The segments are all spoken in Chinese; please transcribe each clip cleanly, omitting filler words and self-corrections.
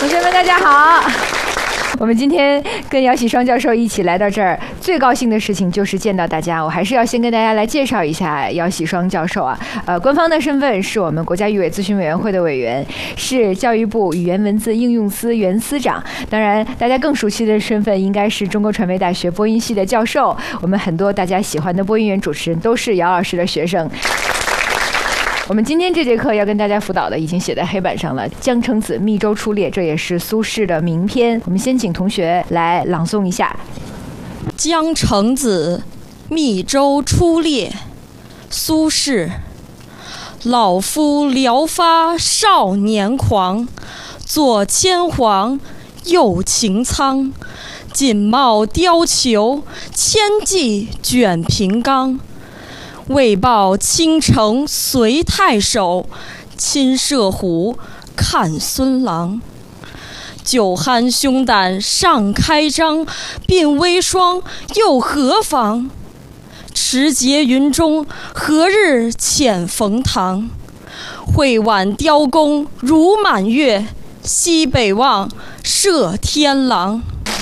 同学们大家好。我们今天跟姚喜双教授一起来到这儿，最高兴的事情就是见到大家。我还是要先跟大家来介绍一下姚喜双教授啊。官方的身份是我们国家语委咨询委员会的委员，是教育部语言文字应用司原司长。当然，大家更熟悉的身份应该是中国传媒大学播音系的教授。我们很多大家喜欢的播音员主持人都是姚老师的学生。我们今天这节课要跟大家辅导的已经写在黑板上了，《江城子·密州出猎》，这也是苏轼的名篇。我们先请同学来朗诵一下。 江城子·密州出猎，苏轼。老夫聊发少年狂，左牵黄，右擎苍。锦帽貂裘，千骑卷平冈。为报倾城随太守，亲射虎，看孙郎。酒酣胸胆尚开张，鬓微霜又何妨？持节云中，何日遣冯唐？会挽雕弓如满月，西北望，射天狼。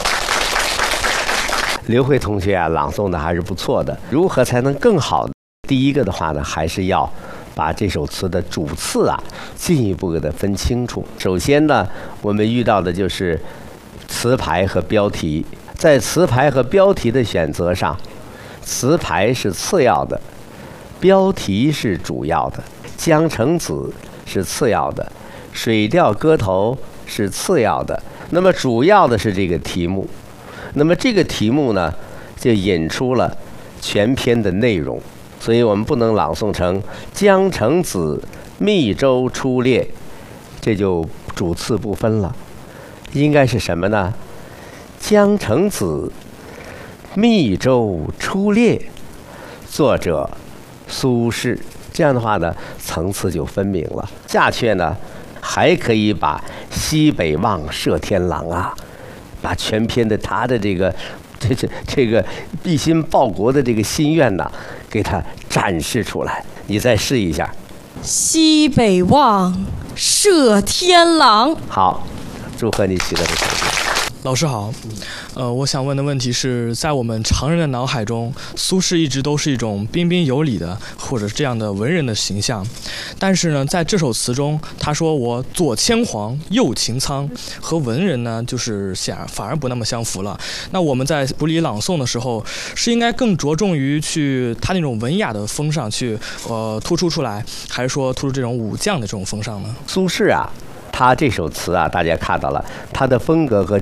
刘慧同学啊，朗诵的还是不错的。如何才能更好？第一个的话呢，还是要把这首词的主次啊进一步的分清楚。首先呢，我们遇到的就是词牌和标题。在词牌和标题的选择上，词牌是次要的，标题是主要的。江城子是次要的，水调歌头是次要的。那么主要的是这个题目。那么这个题目呢，就引出了全篇的内容。所以我们不能朗诵成江城子密州出猎，这就主次不分了。应该是什么呢？江城子密州出猎，作者苏轼。这样的话呢，层次就分明了。下阕呢，还可以把西北望射天狼啊，把全篇的他的这个毕心报国的这个心愿呢，给他展示出来。你再试一下。 西北望，射天狼。 好，祝贺你取得这成绩。 老师好，我想问的问题是，在我们常人的脑海中，苏轼一直都是一种彬彬有礼的，或者这样的文人的形象。但是呢，在这首词中，他说我左牵黄，右擎苍，和文人呢，就是反而不那么相符了。那我们在补理朗诵的时候，是应该更着重于去他那种文雅的风尚去突出出来，还是说突出这种武将的这种风尚呢？ 苏轼啊，他这首词啊，大家看到了，他的风格和